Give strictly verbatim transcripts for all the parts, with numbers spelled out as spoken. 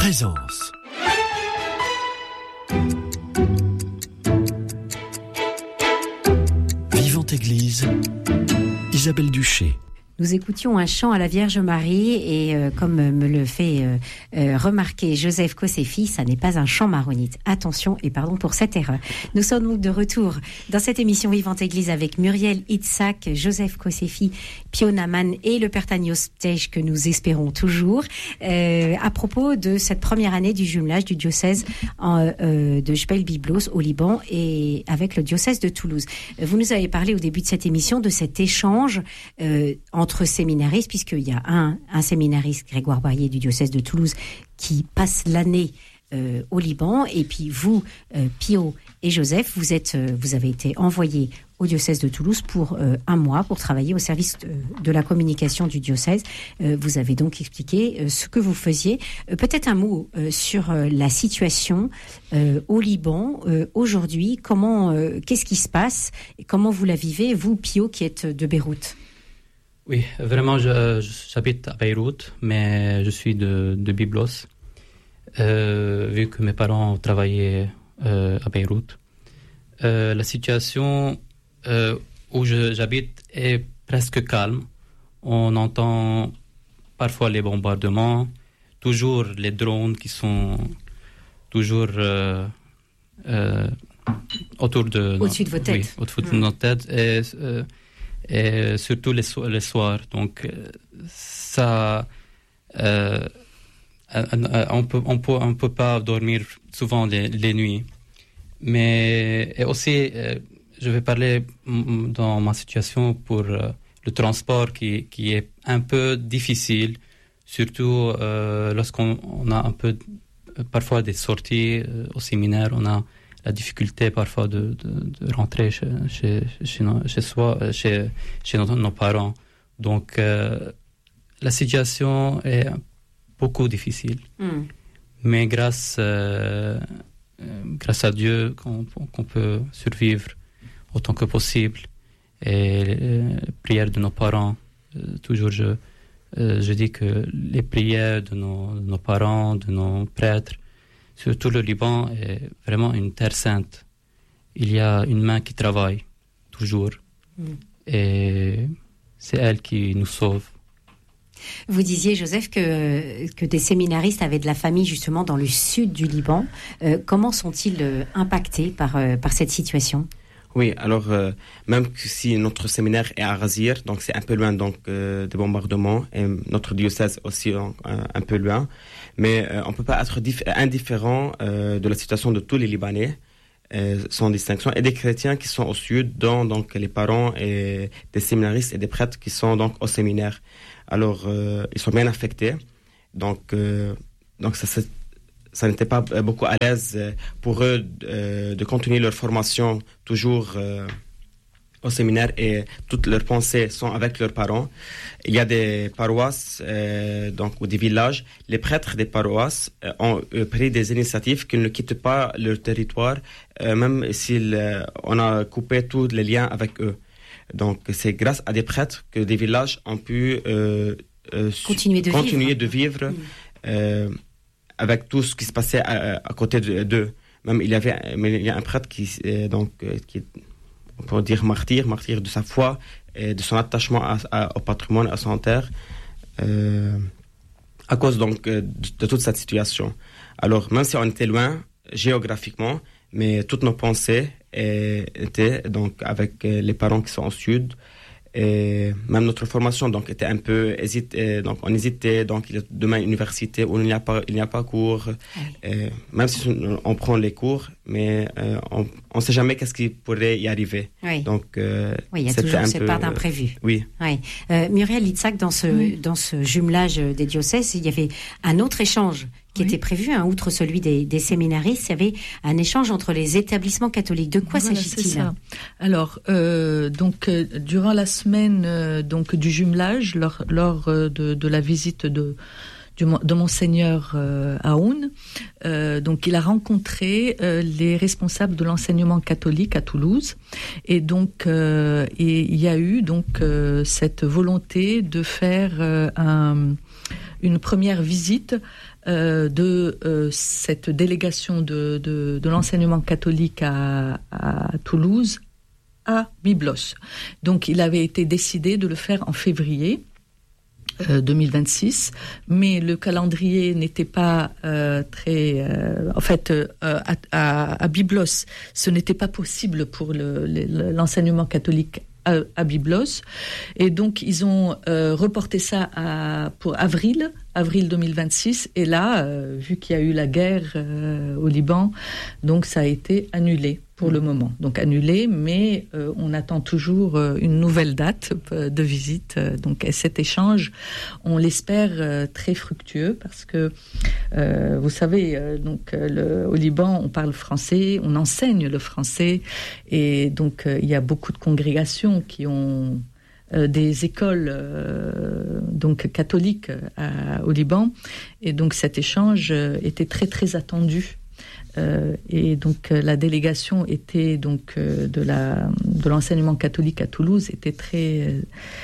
Présence. Vivante Église, Isabelle Duché. Nous écoutions un chant à la Vierge Marie et euh, comme me le fait euh, euh, remarquer Joseph Kossefi, ça n'est pas un chant maronite. Attention et pardon pour cette erreur. Nous sommes donc de retour dans cette émission Vivante Église avec Muriel Itzhak, Joseph Kossefi, Pio Naman et le Père Tanios Ptej que nous espérons toujours euh, à propos de cette première année du jumelage du diocèse en, euh, de Jebel Byblos au Liban et avec le diocèse de Toulouse. Vous nous avez parlé au début de cette émission de cet échange euh, en entre séminaristes, puisqu'il y a un, un séminariste, Grégoire Barrier du diocèse de Toulouse, qui passe l'année euh, au Liban, et puis vous, euh, Pio et Joseph, vous, êtes, euh, vous avez été envoyés au diocèse de Toulouse pour euh, un mois, pour travailler au service de, de la communication du diocèse. Euh, vous avez donc expliqué euh, ce que vous faisiez. Euh, peut-être un mot euh, sur euh, la situation euh, au Liban euh, aujourd'hui. Comment, euh, qu'est-ce qui se passe et comment vous la vivez, vous, Pio, qui êtes de Beyrouth? Oui, vraiment, je, je, j'habite à Beyrouth, mais je suis de, de Byblos, euh, vu que mes parents travaillaient euh, à Beyrouth. Euh, la situation euh, où je, j'habite est presque calme. On entend parfois les bombardements, toujours les drones qui sont toujours euh, euh, autour de... Au-dessus de vos têtes. Oui, au-dessus de nos têtes. Et, euh, et surtout les, so- les soirs. Donc, ça, euh, on peut, on peut, on peut pas dormir souvent les, les nuits. Mais et aussi, euh, je vais parler m- dans ma situation pour euh, le transport qui, qui est un peu difficile, surtout euh, lorsqu'on on a un peu, parfois des sorties euh, au séminaire, on a la difficulté parfois de, de, de rentrer chez, chez, chez, nos, chez soi, chez, chez nos, nos parents. Donc, euh, la situation est beaucoup difficile. Mm. Mais grâce, euh, grâce à Dieu, qu'on, qu'on peut survivre autant que possible. Et les prières de nos parents, euh, toujours je, euh, je dis que les prières de nos, de nos parents, de nos prêtres, surtout le Liban est vraiment une terre sainte. Il y a une main qui travaille, toujours. Mm. Et c'est elle qui nous sauve. Vous disiez, Joseph, que, que des séminaristes avaient de la famille justement dans le sud du Liban. Euh, comment sont-ils euh, impactés par, euh, par cette situation ? Oui, alors euh, même si notre séminaire est à Razir, donc c'est un peu loin donc euh, des bombardements, et notre diocèse aussi euh, un peu loin, mais euh, on peut pas être dif- indifférent euh, de la situation de tous les Libanais, euh, sans distinction, et des chrétiens qui sont au sud, dont donc les parents et des séminaristes et des prêtres qui sont donc au séminaire. Alors euh, ils sont bien affectés, donc euh, donc ça c'est ça n'était pas beaucoup à l'aise pour eux euh, de continuer leur formation toujours euh, au séminaire, et toutes leurs pensées sont avec leurs parents. Il y a des paroisses euh, donc, ou des villages. Les prêtres des paroisses euh, ont euh, pris des initiatives qu'ils ne quittent pas leur territoire, euh, même si euh, on a coupé tous les liens avec eux. Donc c'est grâce à des prêtres que des villages ont pu euh, euh, continuer de continuer vivre. De vivre mmh. euh, avec tout ce qui se passait à, à côté d'eux. Même il y avait, mais il y a un prêtre qui, euh, donc, euh, qui est, on peut dire martyr, martyr de sa foi et de son attachement à, à, au patrimoine, à son terre, euh, à cause donc de, de toute cette situation. Alors, même si on était loin géographiquement, mais toutes nos pensées étaient donc avec les parents qui sont au sud. Et même notre formation donc était un peu hésité, donc on hésitait, donc il y a demain université où il n'y a pas il n'y a pas cours, oui. Et même si on prend les cours, mais euh, on on sait jamais qu'est-ce qui pourrait y arriver. Oui. Donc euh, oui, il y a toujours un cette peu, part d'imprévu. Oui. Oui. Euh, Muriel Itzhak, dans ce oui. dans ce jumelage des diocèses, il y avait un autre échange qui oui. était prévu, hein, outre celui des, des séminaristes, il y avait un échange entre les établissements catholiques. De quoi voilà, s'agit-il ? C'est ça. Alors, euh, donc, euh, durant la semaine euh, donc du jumelage, lors, lors euh, de, de la visite de du, de Monseigneur euh, Aoun, euh, donc il a rencontré euh, les responsables de l'enseignement catholique à Toulouse, et donc euh, et il y a eu donc euh, cette volonté de faire euh, un une première visite euh, de euh, cette délégation de, de, de l'enseignement catholique à, à Toulouse à Byblos. Donc il avait été décidé de le faire en février euh, deux mille vingt-six, mais le calendrier n'était pas euh, très... Euh, en fait, euh, à, à, à Byblos, ce n'était pas possible pour le, le, l'enseignement catholique à, à Byblos. Et donc, ils ont euh, reporté ça à, pour avril, avril deux mille vingt-six. Et là, euh, vu qu'il y a eu la guerre euh, au Liban, donc ça a été annulé pour le moment. Donc annulé, mais euh, on attend toujours euh, une nouvelle date euh, de visite. Euh, donc et cet échange, on l'espère euh, très fructueux parce que euh, vous savez, euh, donc euh, le, au Liban, on parle français, on enseigne le français, et donc euh, il y a beaucoup de congrégations qui ont euh, des écoles euh, donc catholiques à, au Liban, et donc cet échange euh, était très très attendu. Euh, et donc euh, la délégation était donc euh, de la de l'enseignement catholique à Toulouse était très euh,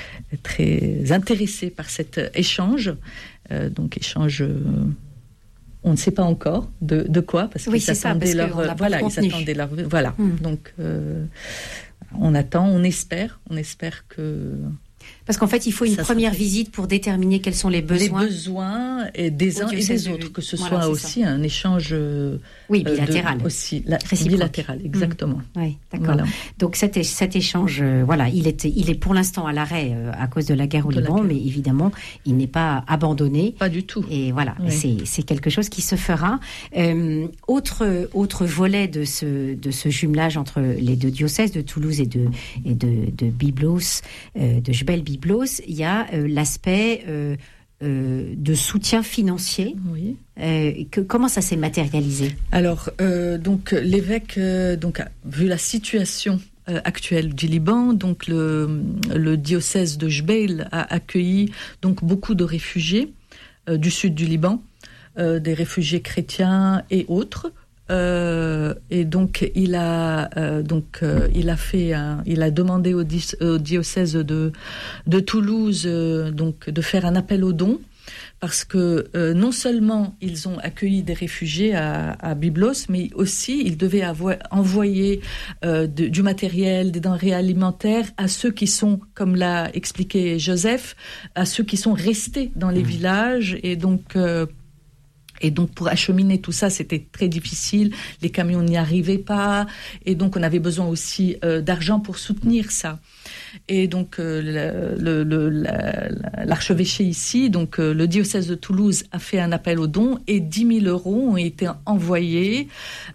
très intéressée par cet échange. Euh, donc échange, euh, on ne sait pas encore de, de quoi, parce oui, qu'ils attendaient leur euh, voilà ils attendaient leur voilà hum. donc euh, on attend, on espère, on espère que. Parce qu'en fait, il faut une ça première sera... visite pour déterminer quels sont les besoins. Les besoins et des uns et des autres, que ce voilà, soit aussi ça. Un échange oui, bilatéral. De, aussi, la, bilatéral, exactement. Mmh. Oui, d'accord. Voilà. Donc cet, cet échange, euh, voilà, il est, il est pour l'instant à l'arrêt euh, à cause de la guerre au de Liban, guerre. Mais évidemment, il n'est pas abandonné. Pas du tout. Et voilà, oui. c'est, c'est quelque chose qui se fera. Euh, autre, autre volet de ce, de ce jumelage entre les deux diocèses de Toulouse et de, et de, de Byblos, euh, de Jebel-Byblos, il y a euh, l'aspect euh, euh, de soutien financier. Oui. Euh, que, comment ça s'est matérialisé ? Alors, euh, donc l'évêque, euh, donc a vu la situation euh, actuelle du Liban, donc le, le diocèse de Jbeil a accueilli donc beaucoup de réfugiés euh, du sud du Liban, euh, des réfugiés chrétiens et autres. Euh, et donc il a euh, donc euh, il a fait un, il a demandé au, di- au diocèse de de Toulouse euh, donc de faire un appel aux dons, parce que euh, non seulement ils ont accueilli des réfugiés à, à Byblos, mais aussi ils devaient avoir, envoyer euh, de, du matériel, des denrées alimentaires à ceux qui sont, comme l'a expliqué Joseph, à ceux qui sont restés dans les mmh. villages. Et donc euh, Et donc, pour acheminer tout ça, c'était très difficile. Les camions n'y arrivaient pas. Et donc, on avait besoin aussi euh, d'argent pour soutenir ça. Et donc, euh, le, le, la, l'archevêché ici, donc euh, le diocèse de Toulouse a fait un appel aux dons et dix mille euros ont été envoyés.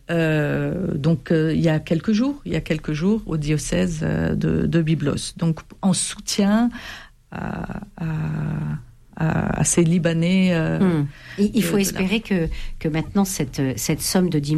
Euh, donc, euh, il y a quelques jours, il y a quelques jours, au diocèse de, de Byblos. Donc, en soutien à... à à, à ces Libanais. Euh, mmh. Il, il faut espérer la... que, que maintenant cette, cette somme de dix